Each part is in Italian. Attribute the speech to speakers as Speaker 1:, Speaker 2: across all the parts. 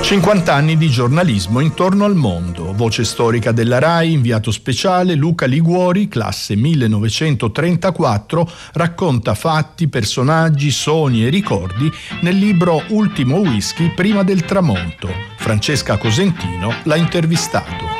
Speaker 1: 50 anni di giornalismo intorno al mondo. Voce storica della RAI, inviato speciale Luca Liguori, classe 1934, racconta fatti, personaggi, sogni e ricordi nel libro Ultimo whisky prima del tramonto. Francesca Cosentino l'ha intervistato.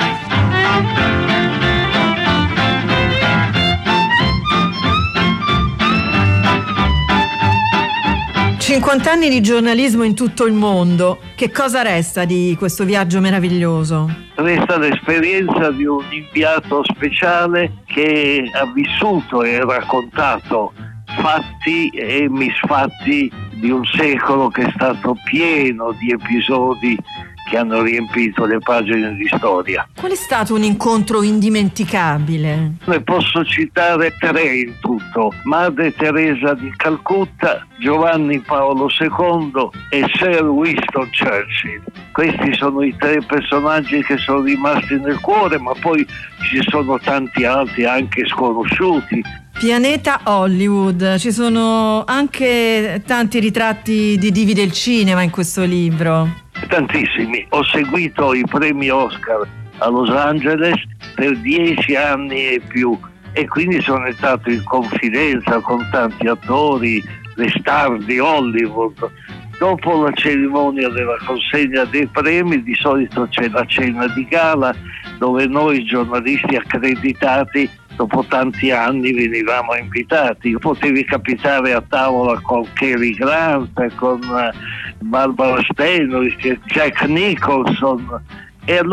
Speaker 2: 50 anni di giornalismo in tutto il mondo. Che cosa resta di questo viaggio meraviglioso?
Speaker 3: Resta l'esperienza di un inviato speciale che ha vissuto e raccontato fatti e misfatti di un secolo che è stato pieno di episodi che hanno riempito le pagine di storia.
Speaker 2: Qual è stato un incontro indimenticabile?
Speaker 3: Ne posso citare 3 in tutto: Madre Teresa di Calcutta, Giovanni Paolo II e Sir Winston Churchill. Questi sono i 3 personaggi che sono rimasti nel cuore, ma poi ci sono tanti altri anche sconosciuti.
Speaker 2: Pianeta Hollywood, ci sono anche tanti ritratti di divi del cinema in questo libro.
Speaker 3: Tantissimi. Ho seguito i premi Oscar a Los Angeles per 10 anni e più, e quindi sono entrato in confidenza con tanti attori, le star di Hollywood. Dopo la cerimonia della consegna dei premi di solito c'è la cena di gala dove noi giornalisti accreditati dopo tanti anni venivamo invitati. Potevi capitare a tavola con Cary Grant, con Barbara Stanwyck, Jack Nicholson, e